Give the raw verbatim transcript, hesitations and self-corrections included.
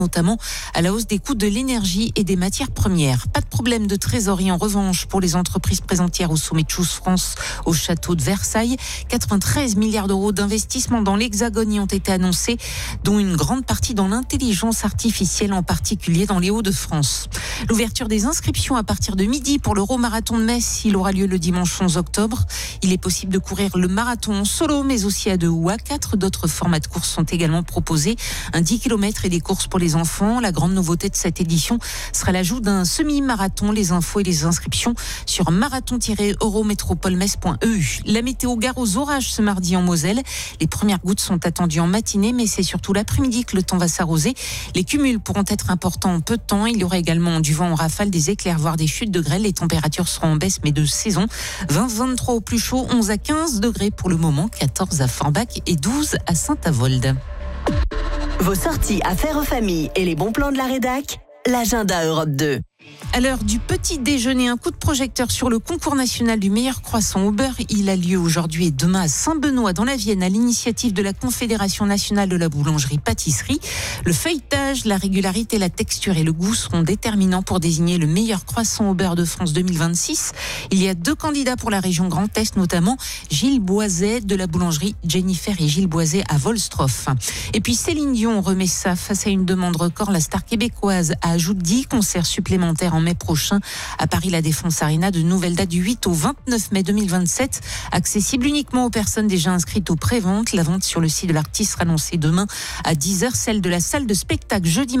notamment à la hausse des coûts de l'énergie et des matières premières. Pas de problème de trésorerie en revanche pour les entreprises présentes hier au sommet Choose France au château de Versailles. quatre-vingt-treize milliards d'euros d'investissement dans l'Hexagone y ont été annoncés, dont une grande partie dans l'intelligence artificielle, en particulier dans les Hauts-de-France. L'ouverture des inscriptions à partir de midi pour l'Euro-Marathon de Metz. Il aura lieu le dimanche onze octobre. Il est possible de courir le marathon en solo, mais aussi à deux ou à quatre. D'autres formats de courses sont également proposés. Un dix kilomètres et des courses pour les enfants. La grande nouveauté de cette édition sera l'ajout d'un semi-marathon. Les infos et les inscriptions sur marathon tiret eurométropolemetz point e u. La météo, gare aux orages ce mardi en Moselle. Les premières gouttes sont attendues en matinée, mais c'est surtout l'après-midi que le temps va s'arroser. Les cumuls pourront être importants en peu de temps. Il y aura également du vent en rafale, des éclairs, voire des chutes de grêle. Les températures seront en baisse, mais de saison. vingt à vingt-trois au plus chaud, onze à quinze degrés pour le moment, quatorze à Forbach et douze à Saint-Avold. Vos sorties affaires aux familles et les bons plans de la rédac, l'agenda Europe deux. À l'heure du petit déjeuner, un coup de projecteur sur le concours national du meilleur croissant au beurre. Il a lieu aujourd'hui et demain à Saint-Benoît dans la Vienne à l'initiative de la Confédération nationale de la boulangerie-pâtisserie. Le feuilletage, la régularité, la texture et le goût seront déterminants pour désigner le meilleur croissant au beurre de France deux mille vingt-six. Il y a deux candidats pour la région Grand Est, notamment Gilles Boiset de la boulangerie Jennifer et Gilles Boiset à Volstroff. Et puis Céline Dion remet ça face à une demande record. La star québécoise ajoute dix concerts supplémentaires en mai prochain à Paris La Défense Arena. De nouvelles dates du huit au vingt-neuf mai deux mille vingt-sept, accessible uniquement aux personnes déjà inscrites aux préventes. La vente sur le site de l'artiste sera lancée demain à dix heures, celle de la salle de spectacle jeudi